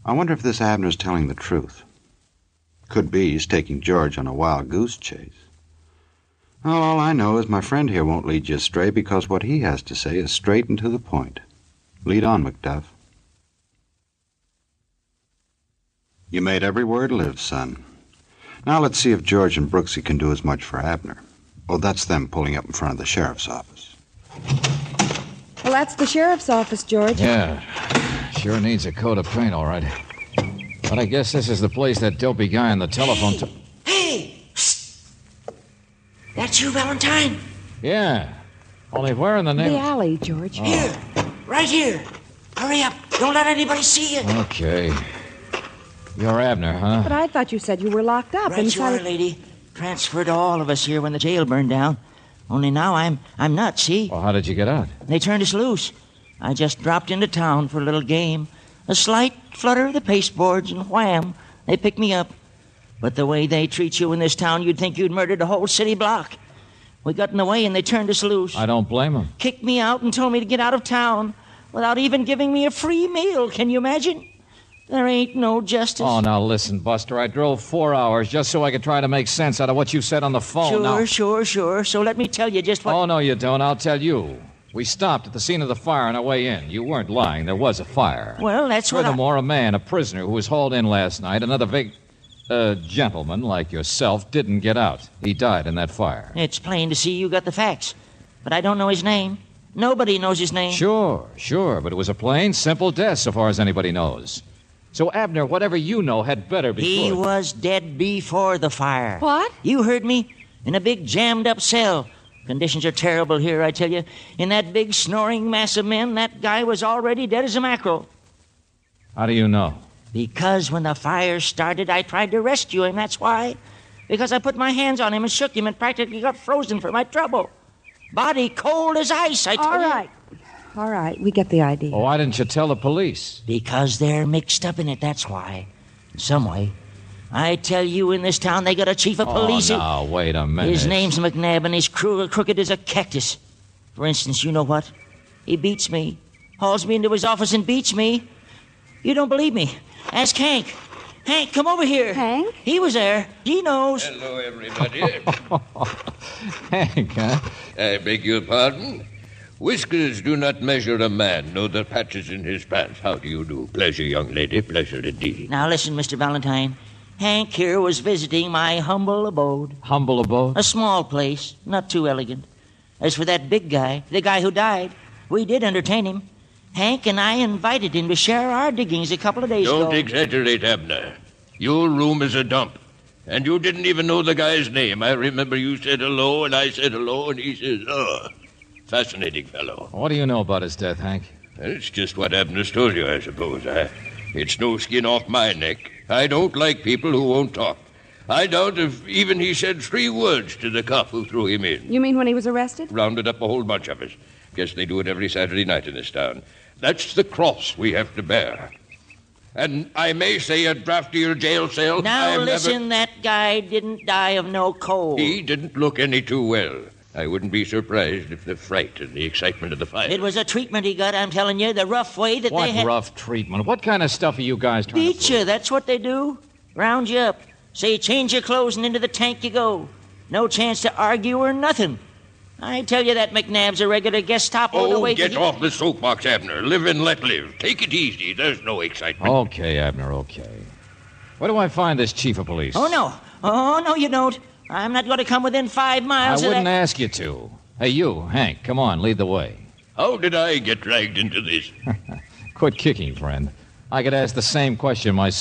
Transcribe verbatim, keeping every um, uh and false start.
I wonder if this Abner's telling the truth. Could be he's taking George on a wild goose chase. Well, all I know is my friend here won't lead you astray because what he has to say is straight and to the point. Lead on, McDuff. You made every word live, son. Now let's see if George and Brooksy can do as much for Abner. Oh, that's them pulling up in front of the sheriff's office. Well, that's the sheriff's office, George. Yeah, sure needs a coat of paint, all right. But I guess this is the place that dopey guy on the telephone... Hey! T- hey! Psst. That's you, Valentine? yeah, only where in the name... The alley, George. Oh. Here, right here. Hurry up. Don't let anybody see you. Okay. You're Abner, huh? But I thought you said you were locked up Right you inside... are, lady. Transferred all of us here when the jail burned down. Only now I'm I'm nuts, see? Well, how did you get out? They turned us loose. I just dropped into town for a little game. A slight flutter of the pasteboards, and wham, they picked me up. But the way they treat you in this town, you'd think you'd murdered a whole city block. We got in the way, and they turned us loose. I don't blame them. Kicked me out and told me to get out of town without even giving me a free meal. Can you imagine? There ain't no justice. Oh, now listen, Buster. I drove four hours just so I could try to make sense out of what you said on the phone. Sure, now... sure, sure. So let me tell you just what... Oh, no, you don't. I'll tell you. We stopped at the scene of the fire on our way in. You weren't lying. There was a fire. Well, that's what Furthermore, I... a man, a prisoner who was hauled in last night, another big... Uh, gentleman like yourself didn't get out. He died in that fire. It's plain to see you got the facts. But I don't know his name. Nobody knows his name. Sure, sure, but it was a plain, simple death so far as anybody knows. So, Abner, whatever you know had better be He good. was dead before the fire. What? You heard me. In a big jammed-up cell. Conditions are terrible here, I tell you. In that big snoring mass of men, that guy was already dead as a mackerel. How do you know? Because when the fire started, I tried to rescue him, that's why. Because I put my hands on him and shook him and practically got frozen for my trouble. Body cold as ice, I tell All you. right. All right, we get the idea. Oh, why didn't you tell the police? Because they're mixed up in it, that's why. In some way. I tell you, in this town, they got a chief of police. Oh, who- now, wait a minute. His name's McNabb, and his crew are crooked as a cactus. For instance, you know what? He beats me. Hauls me into his office and beats me. You don't believe me? Ask Hank. Hank, come over here. Hank? He was there. He knows. Hello, everybody. Hank, huh? I beg your pardon? Whiskers do not measure a man, nor the patches in his pants. How do you do? Pleasure, young lady. Pleasure indeed. Now listen, Mister Valentine. Hank here was visiting my humble abode. Humble abode? A small place, not too elegant. As for that big guy, the guy who died, we did entertain him. Hank and I invited him to share our diggings a couple of days Don't ago. exaggerate, Abner. Your room is a dump. And you didn't even know the guy's name. I remember you said hello, and I said hello, and he says, oh. Fascinating fellow. What do you know about his death, Hank? It's just what Abner's told you, I suppose. I, it's no skin off my neck. I don't like people who won't talk. I doubt if even he said three words to the cop who threw him in. You mean when he was arrested? Rounded up a whole bunch of us. Guess they do it every Saturday night in this town. That's the cross we have to bear. And I may say a draftier jail cell. Now I've listen, never... that guy didn't die of no cold. He didn't look any too well. I wouldn't be surprised if the fright and the excitement of the fire... It was a treatment he got, I'm telling you, the rough way that What they had... rough treatment? What kind of stuff are you guys trying to Beat prove? you, that's what they do. Round you up. Say, change your clothes and into the tank you go. No chance to argue or nothing. I tell you that McNabb's a regular Gestapo. Oh, the way get that he... off the soapbox, Abner. Live and let live. Take it easy. There's no excitement. Okay, Abner, okay. Where do I find this chief of police? Oh, no. Oh, no, you don't. I'm not going to come within five I miles of wouldn't that... ask you to. Hey, you, Hank, come on, lead the way. How did I get dragged into this? Quit kicking, friend. I could ask the same question myself.